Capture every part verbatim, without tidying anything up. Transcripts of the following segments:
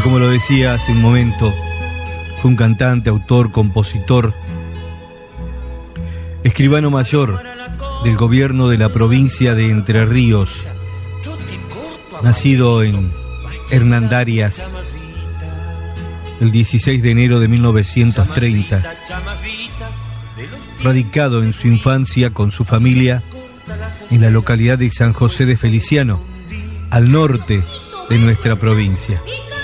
como lo decía hace un momento, fue un cantante, autor, compositor, escribano mayor del gobierno de la provincia de Entre Ríos, nacido en Hernandarias el dieciséis de enero de mil novecientos treinta, radicado en su infancia con su familia en la localidad de San José de Feliciano, al norte de nuestra provincia.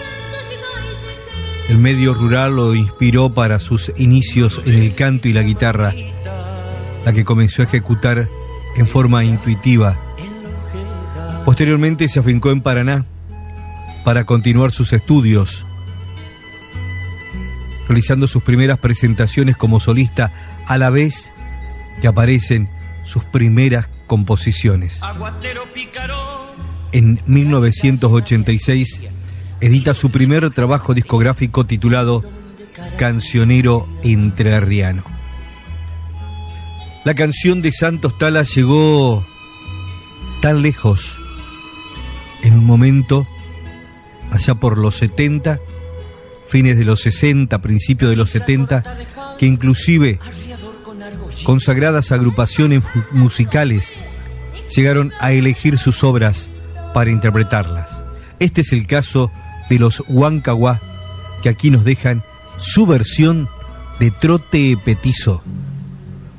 El medio rural lo inspiró para sus inicios en el canto y la guitarra, la que comenzó a ejecutar en forma intuitiva. Posteriormente se afincó en Paraná para continuar sus estudios, realizando sus primeras presentaciones como solista a la vez que aparecen sus primeras composiciones. En mil novecientos ochenta y seis edita su primer trabajo discográfico titulado Cancionero Entrerriano. La canción de Santos Tala llegó tan lejos en un momento, allá por los setenta, fines de los sesenta, principios de los setenta, que inclusive consagradas agrupaciones musicales llegaron a elegir sus obras para interpretarlas. Este es el caso de los Huancahuá, que aquí nos dejan su versión de Trote Petizo.